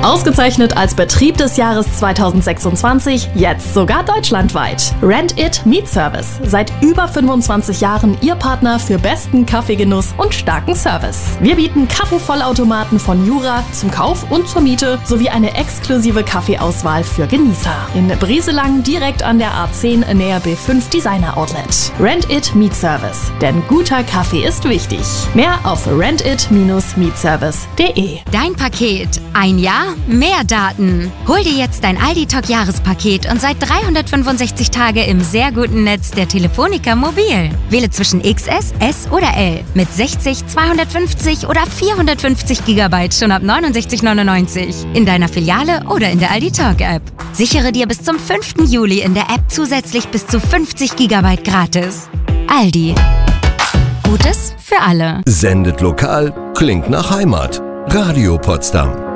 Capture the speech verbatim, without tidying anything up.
Ausgezeichnet als Betrieb des Jahres zweitausendsechsundzwanzig, jetzt sogar deutschlandweit. Rent It Meat Service. Seit über fünfundzwanzig Jahren Ihr Partner für besten Kaffeegenuss und starken Service. Wir bieten Kaffeevollautomaten von Jura zum Kauf und zur Miete sowie eine exklusive Kaffeeauswahl für Genießer. In Brieselang direkt an der A zehn näher B fünf Designer Outlet. Rent It Meat Service. Denn guter Kaffee ist wichtig. Mehr auf rentit meat service punkt de. Dein Paket. Ein Jahr, mehr Daten. Hol dir jetzt dein Aldi-Talk-Jahrespaket und seit dreihundertfünfundsechzig Tage im sehr guten Netz der Telefonica Mobil. Wähle zwischen X S, S oder L mit sechzig, zweihundertfünfzig oder vierhundertfünfzig Gigabyte schon ab neunundsechzig neunundneunzig in deiner Filiale oder in der Aldi Talk-App. Sichere dir bis zum fünften Juli in der App zusätzlich bis zu fünfzig Gigabyte gratis. Aldi. Gutes für alle. Sendet lokal, klingt nach Heimat. Radio Potsdam.